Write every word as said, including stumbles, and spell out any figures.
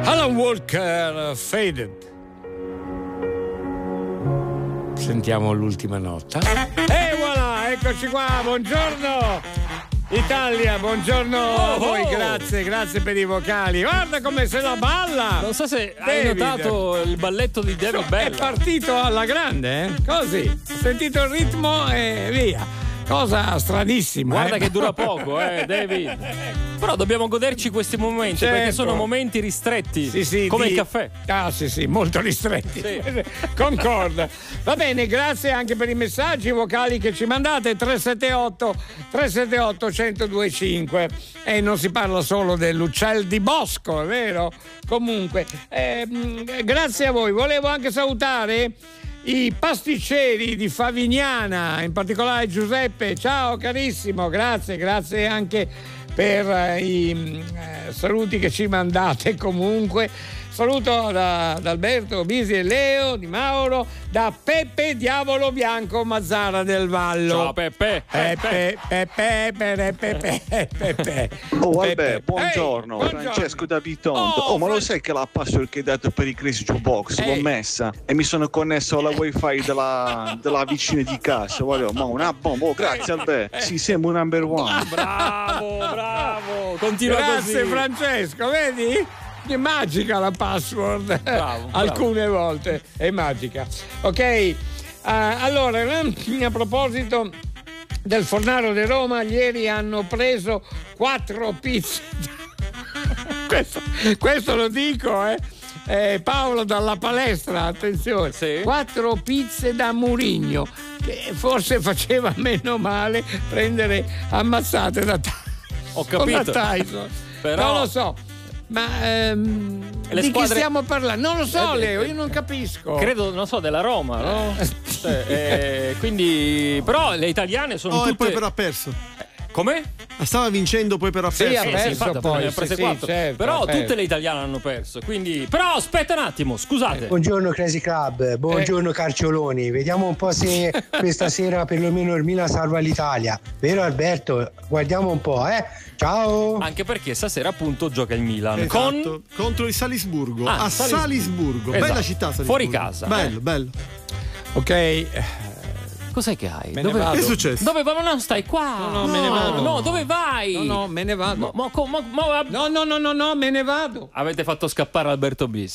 Alan Walker, Faded. Sentiamo l'ultima nota. E voilà, eccoci qua, buongiorno Italia, buongiorno oh, a voi, oh. grazie, grazie per i vocali. Guarda come se la balla. Non so se David. hai notato il balletto di David Bella. È partito alla grande, eh? Così, ho sentito il ritmo e via. Cosa stranissima. Guarda eh? che dura poco, eh, David. Però dobbiamo goderci questi momenti, certo. Perché sono momenti ristretti, sì, sì, come di... il caffè. Ah sì sì, molto ristretti, sì. Concordo. Va bene, grazie anche per i messaggi vocali che ci mandate. Tre sette otto tre sette otto uno zero due cinque. E non si parla solo dell'uccel di bosco, è vero? Comunque eh, grazie a voi. Volevo anche salutare i pasticceri di Favignana, in particolare Giuseppe. Ciao carissimo, grazie, grazie anche per eh, i eh, saluti che ci mandate. Comunque saluto da, da Alberto, Bisi e Leo, di Mauro, da Peppe Diavolo Bianco Mazzara del Vallo. Ciao Peppe. Peppe, Peppe, Peppe, Peppe, Peppe. Oh vabbè, Peppe. buongiorno, Ehi, Francesco da Bitonto. Oh, Oh, ma lo Fran- sai che la password che hai dato per i Crazy Jukebox l'ho Ehi. messa e mi sono connesso alla wifi della, della vicina di casa. Voglio, ma una bomba, oh, grazie Alberto. Sì, siamo number one. Bravo, bravo. Continua Grazie così. Francesco, vedi? È magica la password. Bravo, Alcune volte è magica. Ok, uh, allora a proposito del Fornaro di Roma, ieri hanno preso quattro pizze. questo, questo lo dico, eh. Eh, Paolo dalla palestra, attenzione, sì. Quattro pizze da Murigno, che forse faceva meno male prendere ammazzate da, Ho capito. da Tyson. Però... Non lo so. Ma ehm, Le di squadre- chi stiamo parlando? Non lo so, Eh, Leo, eh, io non capisco. Credo, non so, della Roma, no? Cioè, eh, quindi, però le italiane sono Oh, tutte. e poi però ha perso. Come? Stava vincendo, poi però ha Sì, perso. ha Eh, perso infatti, poi, ne ha prese sì, quattro. sì, certo, però ha perso. tutte le italiane hanno perso. Quindi, però aspetta un attimo, scusate. Buongiorno Crazy Club, buongiorno Carcioloni, vediamo un po' se questa sera perlomeno il Milan salva l'Italia, vero Alberto? Guardiamo un po', eh? Ciao! Anche perché stasera appunto gioca il Milan Esatto, con contro il Salisburgo. Ah, a Salis- Salisburgo. Esatto. Bella città Salisburgo. Fuori casa. Bello, Eh. bello. Ok, Cos'è che hai? Me ne Dove vado. Che è successo? Dove vai? Ma non stai qua. No, no, me ne vado. No, dove vai? no, no, me ne vado. Ma, ma- ma- ma- No, no, no, no, no, me ne vado. Avete fatto scappare Alberto Bis.